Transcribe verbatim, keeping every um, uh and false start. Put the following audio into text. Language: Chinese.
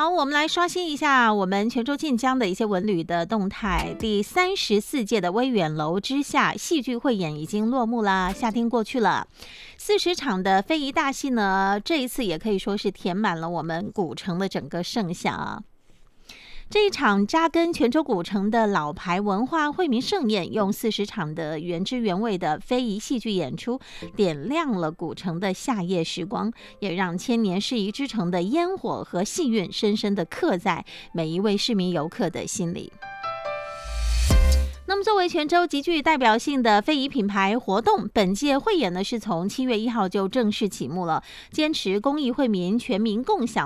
好，我们来刷新一下我们泉州晋江的一些文旅的动态。第三十四届的威远楼之下戏剧汇演已经落幕了，夏天过去了，四十场的非遗大戏呢，这一次也可以说是填满了我们古城的整个盛夏啊。这一场扎根泉州古城的老牌文化惠民盛宴，用四十场的原汁原味的非遗戏剧演出，点亮了古城的夏夜时光，也让千年世遗之城的烟火和戏韵深深地刻在每一位市民游客的心里。那么作为泉州极具代表性的非遗品牌活动，本届汇演呢是从七月一号就正式启幕了，坚持公益惠民、全民共享